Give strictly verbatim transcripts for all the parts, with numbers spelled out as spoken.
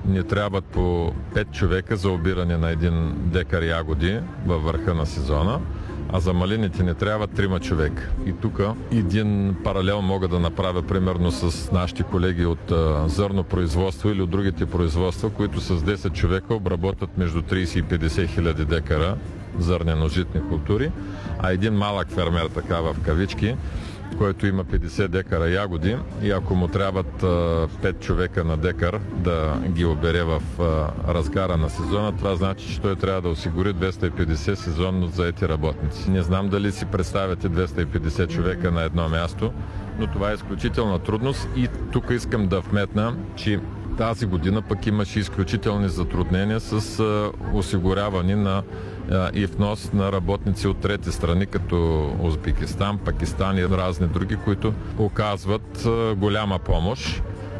ни трябват по пет човека за обиране на един декар ягоди във върха на сезона, а за малините ни трябва трима човека. И тук един паралел мога да направя примерно с нашите колеги от а, зърнопроизводство или от другите производства, които с десет човека обработват между трийсет и петдесет хиляди декара зърнено-житни култури, а един малък фермер, така в кавички, който има петдесет декара ягоди и ако му трябват а, пет човека на декар да ги обере в а, разгара на сезона, това значи, че той трябва да осигури двеста и петдесет сезонно заети работници. Не знам дали си представяте двеста и петдесет човека на едно място, но това е изключителна трудност и тук искам да вметна, че тази година пък имаше изключителни затруднения с а, осигуряване на а, и внос на работници от трети страни, като Узбекистан, Пакистан и разни други, които оказват а, голяма помощ,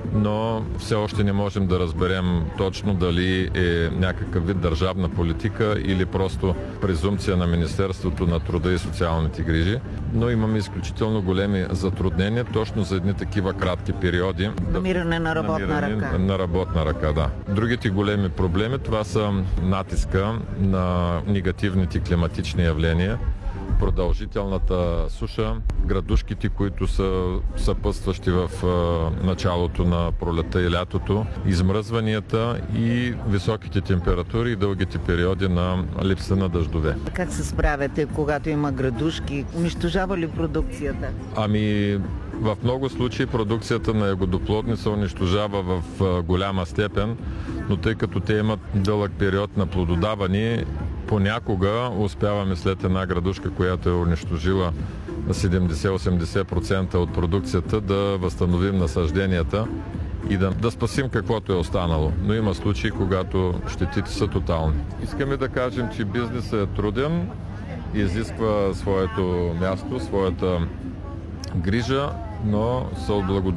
но все още не можем да разберем точно дали е някакъв вид държавна политика или просто презумпция на Министерството на труда и социалните грижи. Но имаме изключително големи затруднения точно за едни такива кратки периоди. Намиране на работна намиране ръка. На работна ръка, да. Другите големи проблеми, това са натиска на негативните климатични явления, продължителната суша, градушките, които са съпътстващи в а, началото на пролета и лятото, измръзванията и високите температури и дългите периоди на липса на дъждове. Как се справяте, когато има градушки? Унищожава ли продукцията? Ами, в много случаи продукцията на ягодоплодни се унищожава в а, голяма степен, но тъй като те имат дълъг период на плододаване, понякога успяваме след една градушка, която е унищожила седемдесет-осемдесет процента от продукцията, да възстановим насажденията и да, да спасим каквото е останало. Но има случаи, когато щетите са тотални. Искаме да кажем, че бизнесът е труден, изисква своето място, своята грижа, но се отблагодарим